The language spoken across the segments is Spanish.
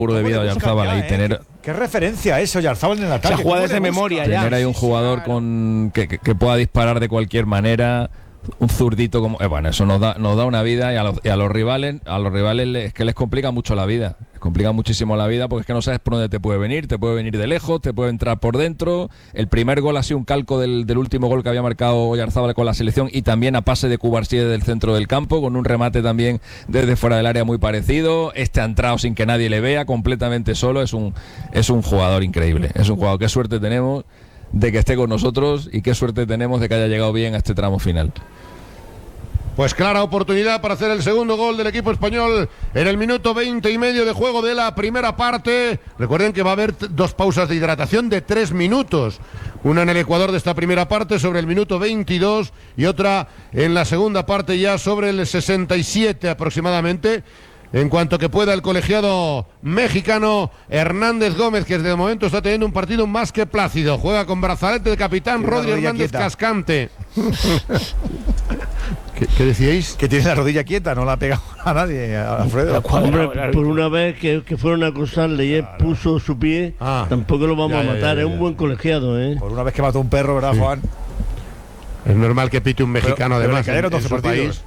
seguro de vida a Oyarzábal y tener... ¿Qué referencia es Oyarzábal en el ataque? Se juega desde memoria ya. Tener ahí un jugador que pueda disparar de cualquier manera, un zurdito como... bueno, eso nos da una vida, y a los rivales es que les complica mucho la vida. Les complica muchísimo la vida porque es que no sabes por dónde te puede venir de lejos, te puede entrar por dentro. El primer gol ha sido un calco del último gol que había marcado Oyarzábal con la selección, y también a pase de Cubarsí desde el centro del campo, con un remate también desde fuera del área muy parecido. Ha entrado sin que nadie le vea, completamente solo. Es un jugador increíble, es un jugador. Qué suerte tenemos de que esté con nosotros y qué suerte tenemos de que haya llegado bien a este tramo final. Pues clara oportunidad para hacer el segundo gol del equipo español en el minuto 20 y medio de juego de la primera parte. Recuerden que va a haber 2 pausas de hidratación de 3 minutos. Una en el Ecuador de esta primera parte sobre el minuto 22 y otra en la segunda parte ya sobre el 67 aproximadamente. En cuanto que pueda el colegiado mexicano Hernández Gómez, que de momento está teniendo un partido más que plácido. Juega con brazalete de capitán Rodri Hernández Cascante. ¿Qué decíais? Que tiene la rodilla quieta, no la ha pegado a nadie, Alfredo. Hombre, por una vez que fueron a acosarle y él puso su pie, tampoco lo vamos a matar. Es un buen colegiado, ¿eh? Por una vez que mató un perro, ¿verdad, Juan? Es normal que pite un mexicano, además, en su país.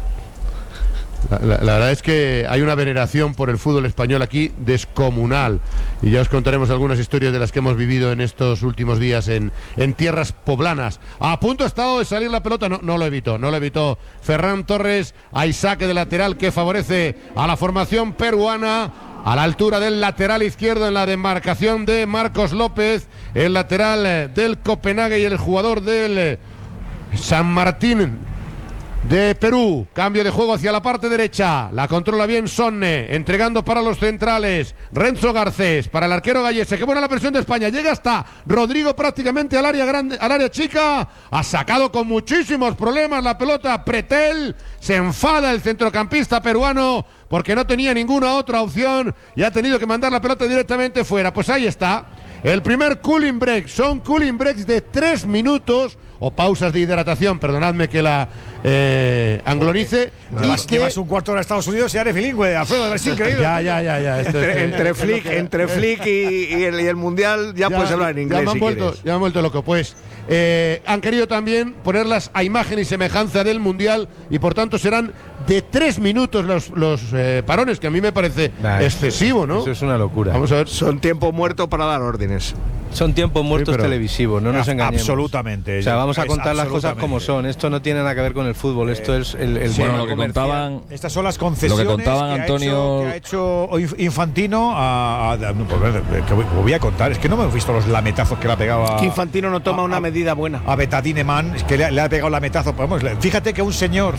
La verdad es que hay una veneración por el fútbol español aquí descomunal, y ya os contaremos algunas historias de las que hemos vivido en estos últimos días en tierras poblanas. A punto ha estado de salir la pelota, no lo evitó Ferran Torres. Hay saque de lateral que favorece a la formación peruana, a la altura del lateral izquierdo en la demarcación de Marcos López, el lateral del Copenhague y el jugador del San Martín de Perú. Cambio de juego hacia la parte derecha, la controla bien Sonne, entregando para los centrales Renzo Garcés, para el arquero Gallese. Qué buena la presión de España, llega hasta Rodrigo prácticamente al área grande, al área chica, ha sacado con muchísimos problemas la pelota Pretel, se enfada el centrocampista peruano porque no tenía ninguna otra opción y ha tenido que mandar la pelota directamente fuera. Pues ahí está el primer cooling break. Son cooling breaks de 3 minutos o pausas de hidratación, perdonadme que la anglonice. Llevas un cuarto de Estados Unidos y eres bilingüe, Alfredo, es increíble. Ya. Entre Flick y el Mundial ya puedes hablar en inglés. Ya me han vuelto loco. Pues han querido también ponerlas a imagen y semejanza del Mundial, y por tanto serán de 3 minutos los parones, que a mí me parece excesivo, ¿no? Eso es una locura. Vamos a ver. Son tiempo muerto para dar órdenes. Son tiempos muertos televisivos, no nos engañemos. Absolutamente. O sea, vamos a contar las cosas como son. Esto no tiene nada que ver con el fútbol. Esto es el bueno, lo que contaban. Estas son las concesiones lo que contaban Antonio. Que ha hecho Infantino que voy a contar. Es que no me he visto los lametazos que le ha pegado. Que Infantino no toma una medida buena. A Betadine Man, es que le ha pegado lametazo. Vamos, fíjate que a un señor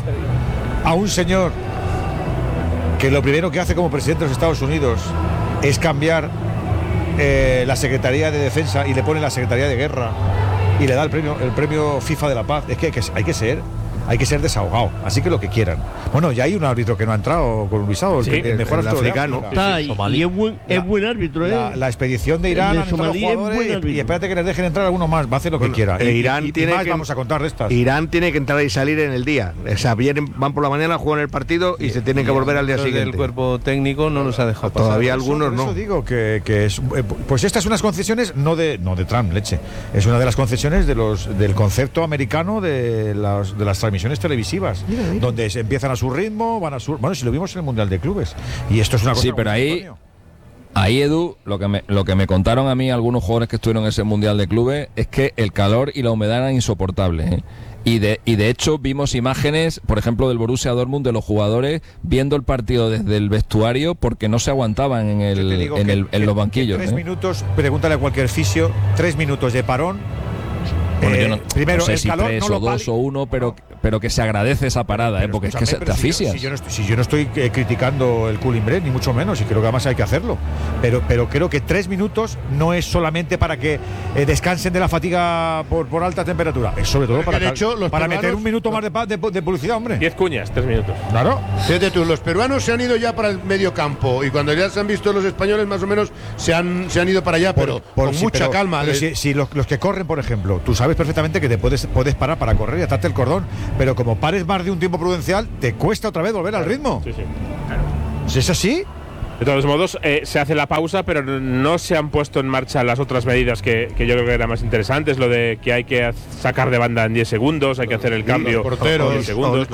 que lo primero que hace como presidente de los Estados Unidos es cambiar la Secretaría de Defensa y le pone la Secretaría de Guerra y le da el premio FIFA de la Paz. Es que hay que ser desahogado, así que lo que quieran. Bueno, ya hay un árbitro que no ha entrado con un visado, el mejor árbitro africano. Y es buen árbitro, La expedición de Irán, y espérate que les dejen entrar algunos más, va a hacer lo que quiera. Irán tiene más vamos a contar de estas. Irán tiene que entrar y salir en el día. O sea, van por la mañana, juegan el partido y se tienen que volver al día siguiente. El cuerpo técnico no nos ha dejado pasar. Todavía algunos no. Por eso digo que es, pues estas son unas concesiones no de Trump, leche. Es una de las concesiones del concepto americano de las transmisiones televisivas, mira. Donde se empiezan a su ritmo, bueno, si lo vimos en el Mundial de Clubes, y esto es una cosa. Sí, pero ahí Edu, lo que me contaron a mí algunos jugadores que estuvieron en ese Mundial de Clubes es que el calor y la humedad eran insoportables, ¿eh? Y de hecho vimos imágenes, por ejemplo, del Borussia Dortmund, de los jugadores viendo el partido desde el vestuario porque no se aguantaban en los banquillos. 3 minutos, pregúntale a cualquier fisio, 3 minutos de parón. Bueno, yo primero, no sé el si calor 3 no o 2 o 1, pero que se agradece esa parada, porque es que te asfixias. Si yo no estoy criticando el cooling break, ni mucho menos, y creo que además hay que hacerlo. Pero creo que 3 minutos no es solamente para que descansen de la fatiga por alta temperatura. Es sobre todo para meter un minuto más de publicidad, hombre. 10 cuñas, 3 minutos. Claro. Fíjate tú, los peruanos se han ido ya para el medio campo, y cuando ya se han visto los españoles, más o menos se han ido para allá, pero con mucha calma. Pero si los que corren, por ejemplo, tú sabes perfectamente que te puedes parar para correr y atarte el cordón, pero como pares más de un tiempo prudencial, te cuesta otra vez volver al ritmo. Sí. ¿Es así? De todos modos, se hace la pausa, pero no se han puesto en marcha las otras medidas que yo creo que eran más interesantes, lo de que hay que sacar de banda en 10 segundos, hay que hacer el cambio en 10 segundos.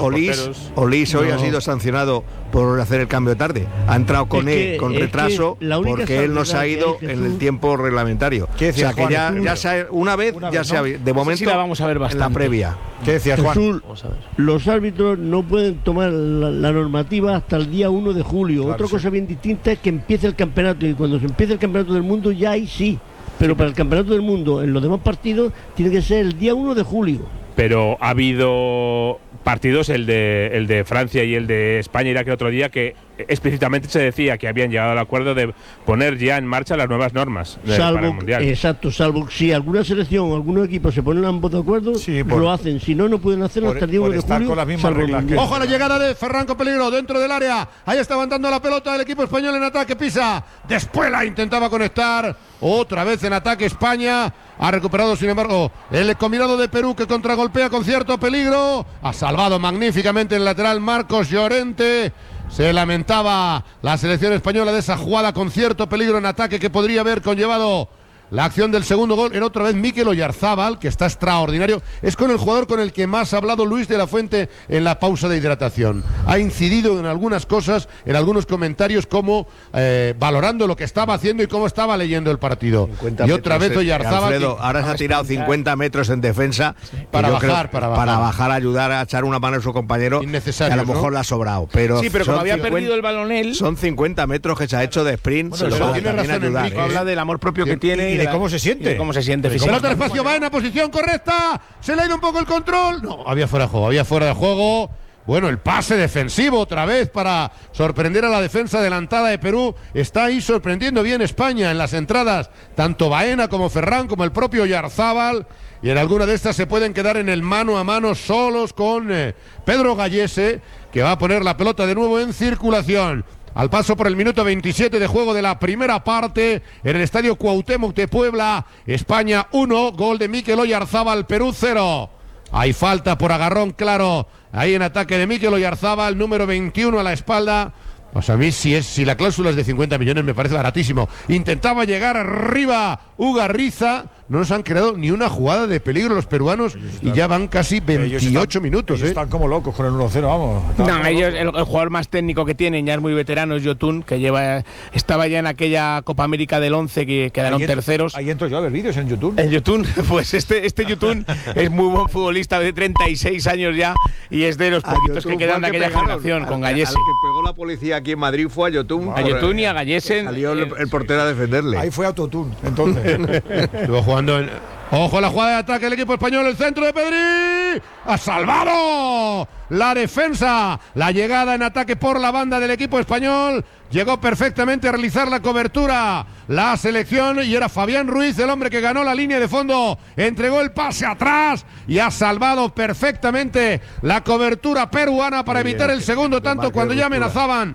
Olís hoy ha sido sancionado por hacer el cambio tarde. Ha entrado con retraso porque él no se ha ido en el tiempo reglamentario. ¿Qué decías, o sea que ya una vez se ha, de momento sí la vamos a ver bastante. En la previa. ¿Qué decías, Juan? Jesús, los árbitros no pueden tomar la normativa hasta el día 1 de julio. Otra cosa bien distinta es que empiece el campeonato, y cuando se empiece el campeonato del mundo ya ahí sí. Pero para el campeonato del mundo, en los demás partidos, tiene que ser el día 1 de julio. Pero ha habido partidos, el de Francia y el de España, Irak, el otro día, que explícitamente se decía que habían llegado al acuerdo de poner ya en marcha las nuevas normas para el Mundial. Exacto, salvo si alguna selección o algunos equipos se ponen ambos de acuerdo, lo hacen. Si no, no pueden hacerlo hasta el día 1 de julio. Ojo a la llegada de Ferran con peligro dentro del área. Ahí está levantando la pelota el equipo español en ataque. Pisa. Despuela intentaba conectar. Otra vez en ataque España. Ha recuperado, sin embargo, el combinado de Perú, que contragolpea con cierto peligro. Ha salvado magníficamente el lateral Marcos Llorente. Se lamentaba la selección española de esa jugada con cierto peligro en ataque que podría haber conllevado la acción del segundo gol. Era otra vez Mikel Oyarzábal, que está extraordinario. Es con el jugador con el que más ha hablado Luis de la Fuente en la pausa de hidratación. Ha incidido en algunas cosas, en algunos comentarios, como valorando lo que estaba haciendo y cómo estaba leyendo el partido. Y otra vez Oyarzábal. Alfredo, ahora se ha tirado 50 metros en defensa para bajar, ayudar a echar una mano a su compañero, que a lo mejor le ha sobrado. Pero sí, pero como había perdido el balón él. Son 50 metros que se ha hecho de sprint. Bueno, tiene razón, Enrique, habla del amor propio que tiene. ¿De cómo se siente? ¿Cómo se siente? Pelota al espacio, va en la posición correcta. Se le ha ido un poco el control. No, había fuera de juego. Bueno, el pase defensivo otra vez para sorprender a la defensa adelantada de Perú. Está ahí sorprendiendo bien España en las entradas. Tanto Baena como Ferran como el propio Oyarzábal. Y en alguna de estas se pueden quedar en el mano a mano solos con Pedro Gallese, que va a poner la pelota de nuevo en circulación. Al paso por el minuto 27 de juego de la primera parte en el estadio Cuauhtémoc de Puebla. España 1, gol de Mikel Oyarzábal, Perú 0. Hay falta por agarrón claro ahí en ataque de Mikel Oyarzábal, número 21 a la espalda. Pues a mí si la cláusula es de 50 millones me parece baratísimo. Intentaba llegar arriba Ugarriza. No nos han creado ni una jugada de peligro los peruanos y ya van casi 28 minutos. Están como locos con el 1-0, vamos. No, ellos, el jugador más técnico que tienen, ya es muy veterano, es Yotun, que estaba ya en aquella Copa América del 11 que quedaron terceros. Ahí entro yo a ver vídeos en Yotun. En Yotun, pues este Yotun es muy buen futbolista, de 36 años ya, y es de los poquitos que quedan de aquella generación, con Gallese. El que pegó la policía aquí en Madrid fue a Yotun. A Yotun y a Gallese. Salió el portero a defenderle. Ahí fue Autotune, entonces. Estuvo jugando en... Ojo a la jugada de ataque del equipo español, el centro de Pedri. ¡Ha salvado la defensa! La llegada en ataque por la banda del equipo español. Llegó perfectamente a realizar la cobertura la selección y era Fabián Ruiz, el hombre que ganó la línea de fondo. Entregó el pase atrás y ha salvado perfectamente la cobertura peruana para evitar el segundo tanto cuando ya amenazaban.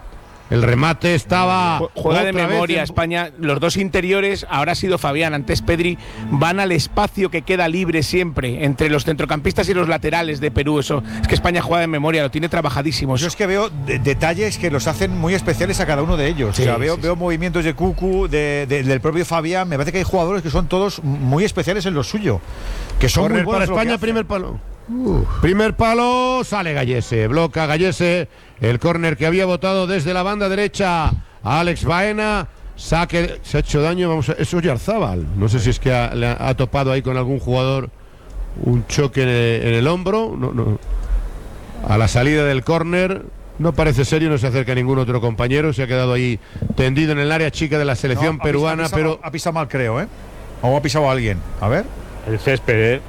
El remate estaba... Juega de memoria España. Los dos interiores, ahora ha sido Fabián, antes Pedri, van al espacio que queda libre siempre entre los centrocampistas y los laterales de Perú. Eso es que España juega de memoria, lo tiene trabajadísimo. Yo es que veo detalles que los hacen muy especiales a cada uno de ellos. Sí, o sea, veo movimientos de Cucu, del propio Fabián. Me parece que hay jugadores que son todos muy especiales en lo suyo. Que son muy buenos para España, primer palo. Primer palo, sale Gallese, bloca Gallese el córner que había botado desde la banda derecha a Alex Baena. Saque, se ha hecho daño, es Oyarzábal. No sé si es que ha topado ahí con algún jugador un choque en el hombro. No. A la salida del córner no parece serio, no se acerca a ningún otro compañero. Se ha quedado ahí tendido en el área chica de la selección peruana. Pero ha pisado mal, creo, ¿eh? O ha pisado a alguien. A ver. El césped,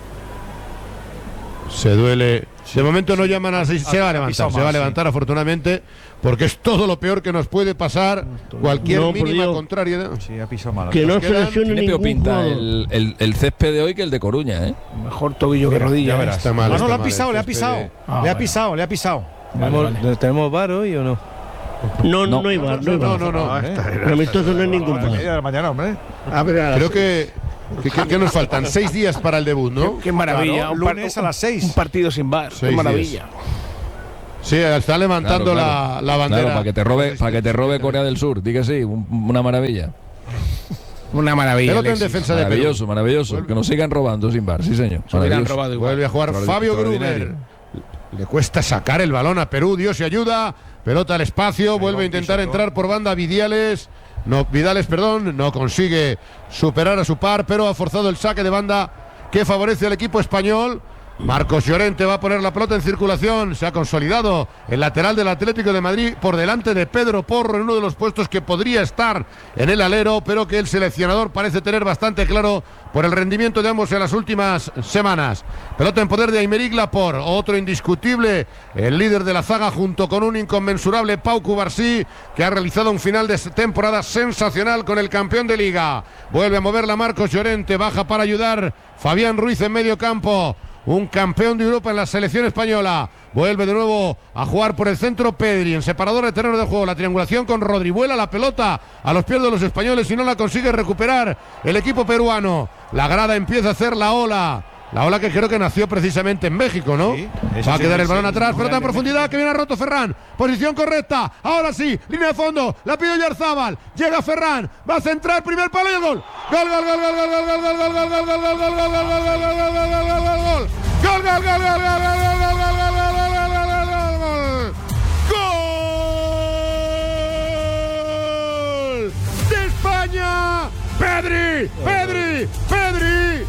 Se duele. De momento no llaman a... Se va a levantar afortunadamente, porque es todo lo peor que nos puede pasar. Cualquier mínima contrariedad. Sí, ha pisado mal. Que no se lesione ningún pinta el césped de hoy que el de Coruña, ¿eh? Mejor tobillo que rodilla. Está mal. No, le ha pisado. Le ha pisado. ¿Tenemos VAR hoy o no? No hay VAR. No. Amistoso no hay ningún VAR. Mañana, hombre. Creo que nos faltan 6 días para el debut, ¿no? Qué maravilla. Claro, lunes a las 6. Un partido sin VAR. Qué maravilla. Sí, está levantando la bandera. Claro, para que te robe Corea del Sur. Di que sí, una maravilla. Una maravilla. Pelota en defensa de Perú. Maravilloso. Que nos sigan robando sin bar, sí señor. Vuelve a jugar Fabio Gruber. Le cuesta sacar el balón a Perú, Dios y ayuda. Pelota al espacio, vuelve a intentar entrar por banda Vidales, no consigue superar a su par, pero ha forzado el saque de banda que favorece al equipo español. Marcos Llorente va a poner la pelota en circulación. Se ha consolidado el lateral del Atlético de Madrid por delante de Pedro Porro en uno de los puestos que podría estar en el alero, pero que el seleccionador parece tener bastante claro por el rendimiento de ambos en las últimas semanas. Pelota en poder de Aymeric Laporte, otro indiscutible, el líder de la zaga, junto con un inconmensurable Pau Cubarsí, que ha realizado un final de temporada sensacional con el campeón de Liga. Vuelve a moverla Marcos Llorente, baja para ayudar Fabián Ruiz en medio campo. Un campeón de Europa en la selección española. Vuelve de nuevo a jugar por el centro Pedri, en separador de terreno de juego. La triangulación con Rodri. Vuela la pelota a los pies de los españoles y no la consigue recuperar el equipo peruano. La grada empieza a hacer la ola. La ola que creo que nació precisamente en México, ¿no? Sí, va a quedar el balón atrás, pelota en profundidad que viene a roto Ferran. Posición correcta. Ahora sí, línea de fondo. La pide Oyarzabal. Llega Ferran. Va a centrar, primer palo y el gol. Gol, gol, gol, gol, gol, gol, gol, gol, gol, gol, gol, gol, gol, gol, gol, gol, gol, de España. Pedri, Pedri, Pedri.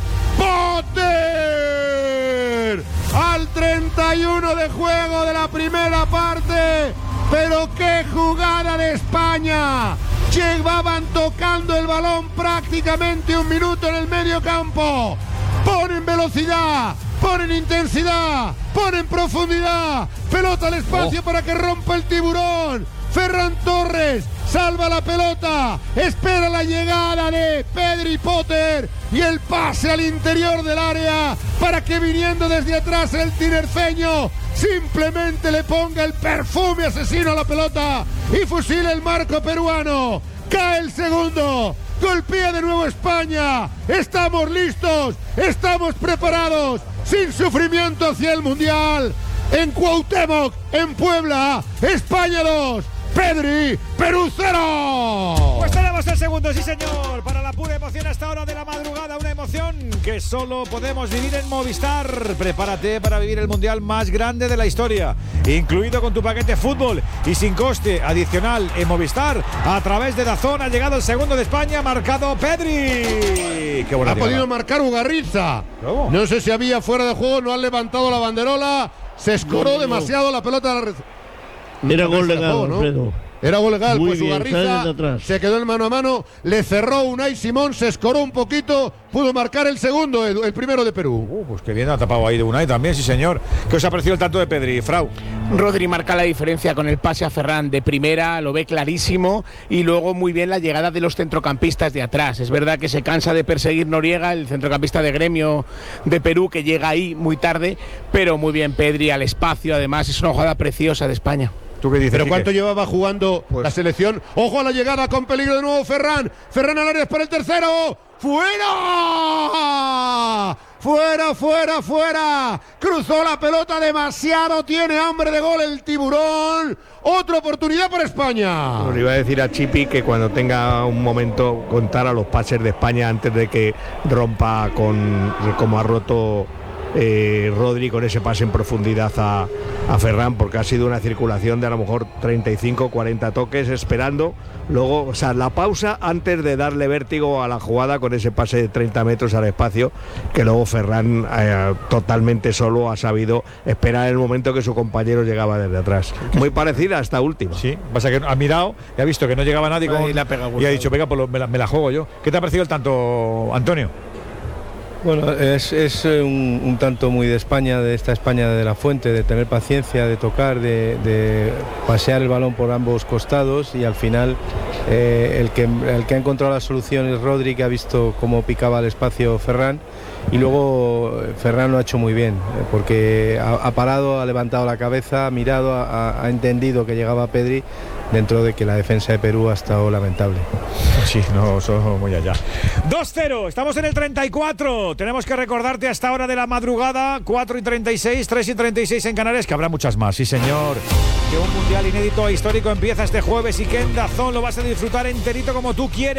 Potter al 31 de juego de la primera parte, pero qué jugada de España. Llevaban tocando el balón prácticamente un minuto en el medio campo. Ponen velocidad, ponen intensidad, ponen profundidad. Pelota al espacio para que rompa el tiburón. Ferran Torres salva la pelota, espera la llegada de Pedri Potter y el pase al interior del área para que, viniendo desde atrás, el tinerfeño simplemente le ponga el perfume asesino a la pelota y fusile el marco peruano. Cae el segundo, golpea de nuevo España. Estamos listos, estamos preparados, sin sufrimiento hacia el Mundial. En Cuauhtémoc, en Puebla, España 2, Pedri, Perú 0. Pues tenemos el segundo, sí señor, para la pura emoción a esta hora de la madrugada. Una emoción que solo podemos vivir en Movistar. Prepárate para vivir el Mundial más grande de la historia, incluido con tu paquete fútbol y sin coste adicional en Movistar. A través de DAZN ha llegado el segundo de España, marcado Pedri. Qué buena ha podido marcar Ugarriza. No sé si había fuera de juego, no han levantado la banderola. Se escoró demasiado la pelota. Era gol legal, Alfredo. Era gol legal, pues Ugarriza se quedó en mano a mano, le cerró Unai Simón, se escoró un poquito, pudo marcar el segundo, el primero de Perú. Pues que bien ha tapado ahí de Unai también, sí señor. ¿Qué os ha parecido el tanto de Pedri, Frau? Rodri marca la diferencia con el pase a Ferran de primera, lo ve clarísimo, y luego muy bien la llegada de los centrocampistas de atrás. Es verdad que se cansa de perseguir Noriega, el centrocampista de Gremio de Perú, que llega ahí muy tarde, pero muy bien Pedri al espacio, además es una jugada preciosa de España. ¿Tú qué dices, ¿Pero cuánto llevaba jugando la selección? ¡Ojo a la llegada con peligro de nuevo Ferran! ¡Ferran al área para el tercero! ¡Fuera! ¡Fuera, fuera, fuera! Cruzó la pelota demasiado, tiene hambre de gol el tiburón. Otra oportunidad para España. Bueno, iba a decir a Chipi que cuando tenga un momento contara los pases de España antes de que rompa como ha roto Rodri con ese pase en profundidad a Ferran, porque ha sido una circulación de a lo mejor 35, 40 toques esperando, luego, o sea, la pausa antes de darle vértigo a la jugada con ese pase de 30 metros al espacio, que luego Ferran totalmente solo ha sabido esperar el momento que su compañero llegaba desde atrás. Muy parecida a esta última. Sí, pasa que ha mirado y ha visto que no llegaba nadie y ha dicho, venga, pues me la juego yo. ¿Qué te ha parecido el tanto, Antonio? Bueno, es un tanto muy de España, de esta España de la Fuente, de tener paciencia, de tocar, de pasear el balón por ambos costados, y al final el que ha encontrado la solución es Rodri, que ha visto cómo picaba el espacio Ferran, y luego Ferran lo ha hecho muy bien, porque ha parado, ha levantado la cabeza, ha mirado, ha entendido que llegaba Pedri dentro de que la defensa de Perú ha estado lamentable. Sí, no, somos muy allá. 2-0, estamos en el 34. Tenemos que recordarte hasta hora de la madrugada, 4:36, 3:36 en Canarias, que habrá muchas más, sí señor. Que un mundial inédito e histórico empieza este jueves y que en DAZN lo vas a disfrutar enterito como tú quieres.